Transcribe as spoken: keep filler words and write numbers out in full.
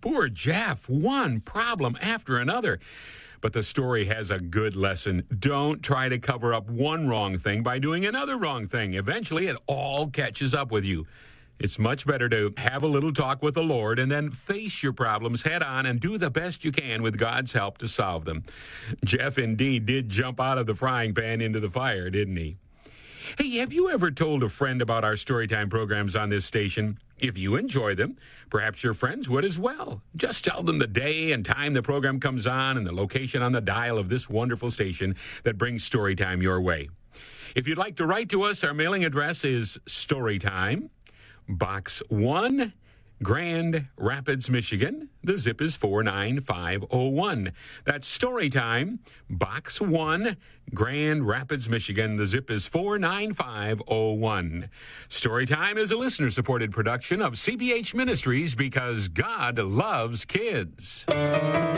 Poor Jeff, one problem after another. But the story has a good lesson. Don't try to cover up one wrong thing by doing another wrong thing. Eventually, it all catches up with you. It's much better to have a little talk with the Lord and then face your problems head on and do the best you can with God's help to solve them. Jeff indeed did jump out of the frying pan into the fire, didn't he? Hey, have you ever told a friend about our Storytime programs on this station? If you enjoy them, perhaps your friends would as well. Just tell them the day and time the program comes on and the location on the dial of this wonderful station that brings Storytime your way. If you'd like to write to us, our mailing address is Storytime, Box one, Grand Rapids, Michigan. The zip is four nine five oh one. That's Storytime, Box one, Grand Rapids, Michigan. The zip is four nine five oh one. Storytime is a listener-supported production of C B H Ministries because God loves kids.